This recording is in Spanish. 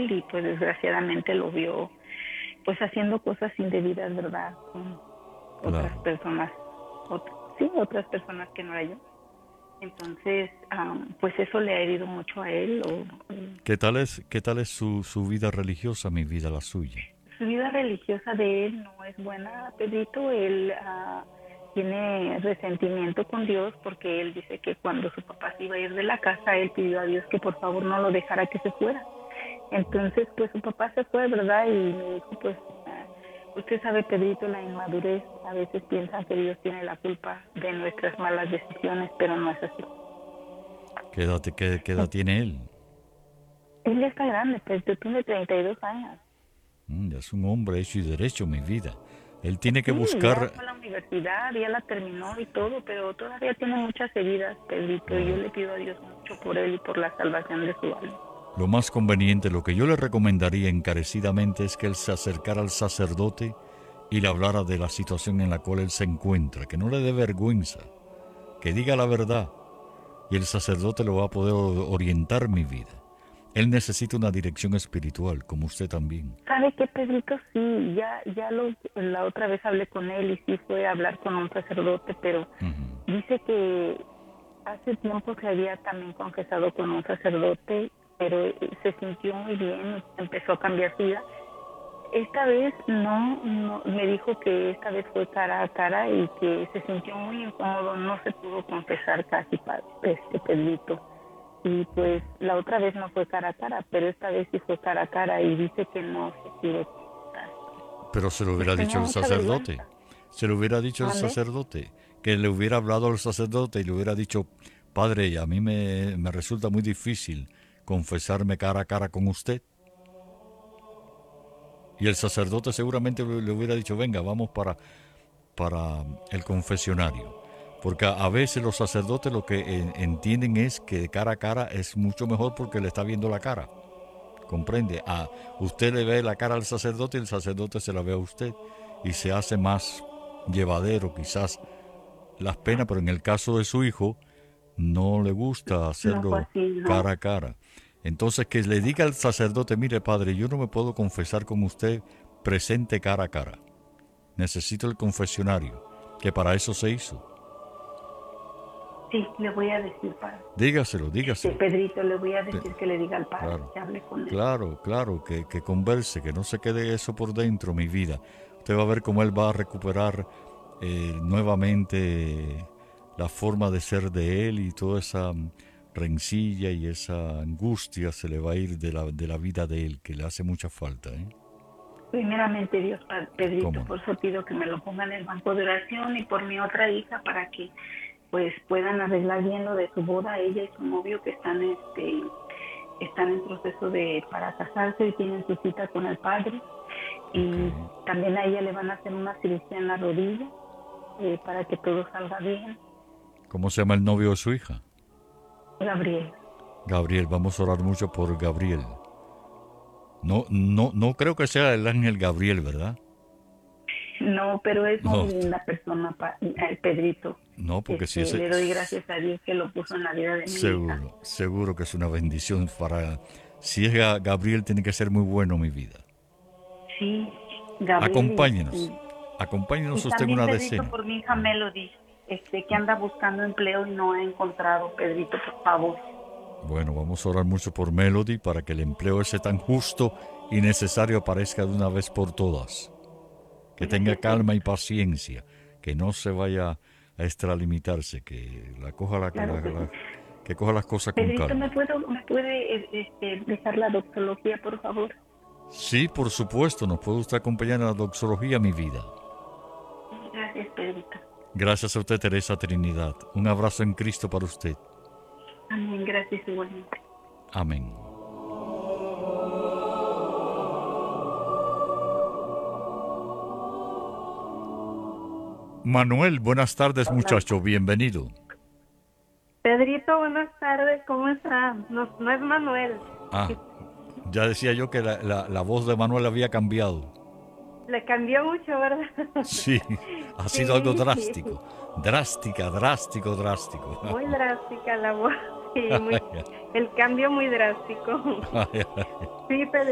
él y pues desgraciadamente lo vio pues haciendo cosas indebidas, ¿verdad? Con otras Claro. personas, sí, otras personas que no era yo. Entonces, pues eso le ha herido mucho a él. Qué tal es su vida religiosa, mi vida, la suya? Su vida religiosa de él no es buena, Pedrito. Él tiene resentimiento con Dios porque él dice que cuando su papá se iba a ir de la casa, él pidió a Dios que por favor no lo dejara que se fuera. Entonces, pues su papá se fue, ¿verdad? Y me dijo, pues, usted sabe, Pedrito, la inmadurez, a veces piensa que Dios tiene la culpa de nuestras malas decisiones, pero no es así. Qué edad tiene él? Él ya está grande, Pedrito, tiene 32 años. Ya es un hombre hecho y derecho, mi vida. Él tiene que Sí, ya fue buscar... a la universidad, ya la terminó y todo, pero todavía tiene muchas heridas, Pedrito, y yo le pido a Dios mucho por él y por la salvación de su alma. Lo más conveniente, lo que yo le recomendaría encarecidamente es que él se acercara al sacerdote y le hablara de la situación en la cual él se encuentra, que no le dé vergüenza, que diga la verdad y el sacerdote lo va a poder orientar, mi vida. Él necesita una dirección espiritual, como usted también. ¿Sabe qué, Pedrito? Sí, la otra vez hablé con él y sí fue a hablar con un sacerdote, pero dice que hace tiempo se había también confesado con un sacerdote, pero se sintió muy bien, empezó a cambiar su vida. Esta vez no, me dijo que esta vez fue cara a cara y que se sintió muy incómodo, no se pudo confesar casi, Pedrito. Y pues la otra vez no fue cara a cara, pero esta vez sí fue cara a cara y dice que no se quiere confesar. Pero se lo Pues hubiera dicho tenía el mucha sacerdote. vergüenza. Se lo hubiera dicho el ¿Mande? sacerdote. Que le hubiera hablado al sacerdote y le hubiera dicho, padre, a mí me resulta muy difícil confesarme cara a cara con usted. Y el sacerdote seguramente le hubiera dicho, venga, vamos para el confesionario. Porque a veces los sacerdotes lo que entienden es que cara a cara es mucho mejor porque le está viendo la cara. ¿Comprende? Usted le ve la cara al sacerdote y el sacerdote se la ve a usted. Y se hace más llevadero quizás las penas, pero en el caso de su hijo no le gusta No fue hacerlo así, no. cara a cara. Entonces que le diga al sacerdote, mire padre, yo no me puedo confesar con usted presente cara a cara. Necesito el confesionario, que para eso se hizo. Sí, le voy a decir, padre. Dígaselo, dígaselo. Pedrito, le voy a Pe- decir que le diga al padre, Claro, que hable con él. claro, claro, que converse, que no se quede eso por dentro, mi vida. Usted va a ver cómo él va a recuperar nuevamente la forma de ser de él y toda esa rencilla y esa angustia se le va a ir de la vida de él, que le hace mucha falta, ¿eh? Primeramente, Dios, Pedrito, ¿Cómo no? por eso pido que me lo ponga en el banco de oración y por mi otra hija para que pues puedan arreglar bien lo de su boda, ella y su novio que están en proceso de para casarse y tienen su cita con el padre. Y Okay. también a ella le van a hacer una cirugía en la rodilla para que todo salga bien. ¿Cómo se llama el novio de su hija? Gabriel. Gabriel, vamos a orar mucho por Gabriel. No, no, no creo que sea el ángel Gabriel, ¿verdad? No, pero es muy No, linda persona, Pedrito. no, porque si ese Le doy gracias a Dios que lo puso en la vida de mi hija. seguro, seguro que es una bendición para... Si es Gabriel, tiene que ser muy bueno, mi vida. Sí, Gabriel Acompáñenos, y acompáñenos usted en también una Pedrito decena. por mi hija Melody, que anda buscando empleo y no ha encontrado. Pedrito, por favor. Bueno, vamos a orar mucho por Melody para que el empleo ese tan justo y necesario aparezca de una vez por todas. Que tenga Gracias, calma y Pedrito. paciencia, que no se vaya a extralimitarse, que la coja Claro que sí. que coja las cosas con Pedrito, calma. me puede dejar la doxología, por favor? Sí, por supuesto, nos puede usted acompañar en la doxología, mi vida. Gracias, Pedrito. Gracias a usted, Teresa Trinidad. Un abrazo en Cristo para usted. Amén, gracias igualmente. Amén. Manuel, buenas tardes, muchacho, bienvenido. Pedrito, buenas tardes, ¿cómo está? No, no es Manuel. Ah, ya decía yo que la voz de Manuel había cambiado. Le cambió mucho, ¿verdad? Sí, ha sido algo Sí, drástico. Drástica, drástico, drástico. muy drástica la voz. Sí, el cambio muy drástico. Sí, Pedrito.